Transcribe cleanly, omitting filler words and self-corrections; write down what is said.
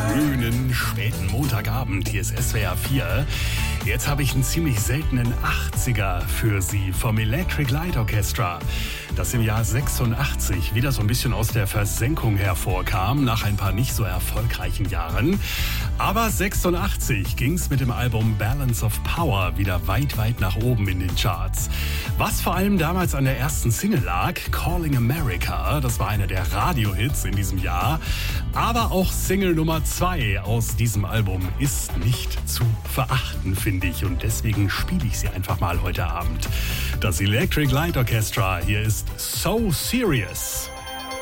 schönen späten Montagabend. Hier ist SWR 4. Jetzt habe ich einen ziemlich seltenen 80er für Sie vom Electric Light Orchestra, das im Jahr 86 wieder so ein bisschen aus der Versenkung hervorkam, nach ein paar nicht so erfolgreichen Jahren. Aber 86 ging es mit dem Album Balance of Power wieder weit, weit nach oben in den Charts. Was vor allem damals an der ersten Single lag, Calling America, das war einer der Radiohits in diesem Jahr. Aber auch Single Nummer 2 aus diesem Album ist nicht zu verachten, finde ich. Und deswegen spiele ich sie einfach mal heute Abend. Das Electric Light Orchestra, hier ist So Serious.